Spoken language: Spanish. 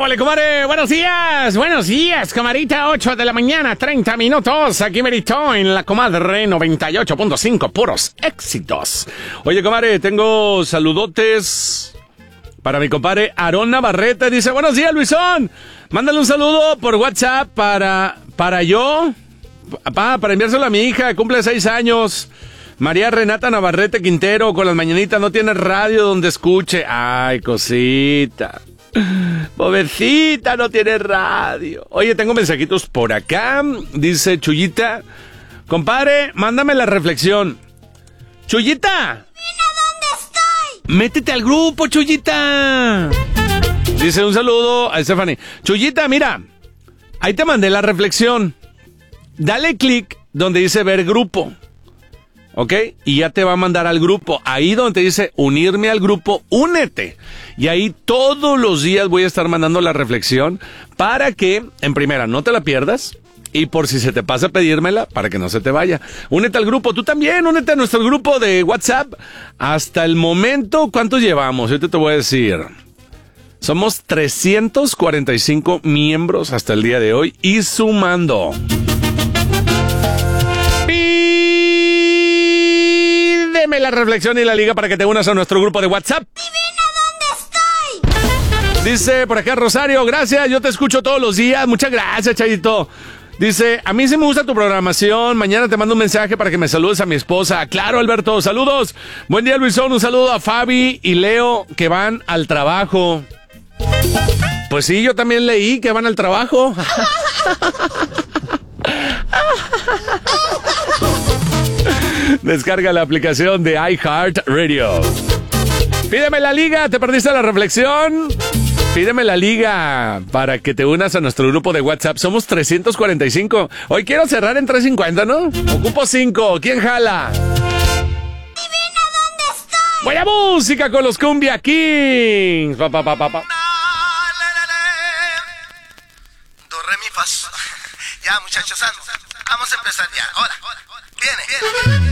vale, comadre. Buenos días, camarita. 8 de la mañana, 30 minutos. Aquí merito en la comadre 98.5, puros éxitos. Oye, comadre, tengo saludotes para mi compadre Aarón Navarrete. Dice, buenos días, Luisón. Mándale un saludo por WhatsApp para enviárselo a mi hija, cumple 6 años. María Renata Navarrete Quintero, con las mañanitas, no tiene radio donde escuche. Ay, cosita. Pobrecita, no tiene radio. Oye, tengo mensajitos por acá. Dice Chuyita, compadre, mándame la reflexión. Chuyita, mira dónde estoy. Métete al grupo, Chuyita. Dice un saludo a Stephanie. Chuyita, mira, ahí te mandé la reflexión. Dale clic donde dice ver grupo. ¿Ok? Y ya te va a mandar al grupo. Ahí donde te dice unirme al grupo, únete. Y ahí todos los días voy a estar mandando la reflexión para que, en primera, no te la pierdas. Y por si se te pasa pedírmela, para que no se te vaya. Únete al grupo. Tú también, únete a nuestro grupo de WhatsApp. Hasta el momento, ¿cuántos llevamos? Yo te voy a decir. Somos 345 miembros hasta el día de hoy y sumando. Pídeme la reflexión y la liga para que te unas a nuestro grupo de WhatsApp. Divina, ¿dónde estoy? Dice por acá Rosario, gracias, yo te escucho todos los días. Muchas gracias, Chayito. Dice, a mí sí me gusta tu programación. Mañana te mando un mensaje para que me saludes a mi esposa. Claro, Alberto, saludos. Buen día, Luisón. Un saludo a Fabi y Leo que van al trabajo. Pues sí, yo también leí que van al trabajo. Descarga la aplicación de iHeartRadio. Pídeme la liga, ¿te perdiste la reflexión? Pídeme la liga para que te unas a nuestro grupo de WhatsApp. Somos 345. Hoy quiero cerrar en 350, ¿no? Ocupo 5. ¿Quién jala? Divina, ¿dónde estoy? Buena música con los Cumbia Kings. Do, re, mi, fa. Ya, muchachos, vamos a empezar ya. Ahora, viene.